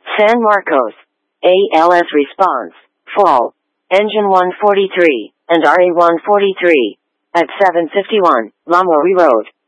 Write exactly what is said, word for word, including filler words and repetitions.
San Marcos. A L S response. Fall. Engine one forty-three, and R A one forty-three. At seven fifty-one, La Mori Road.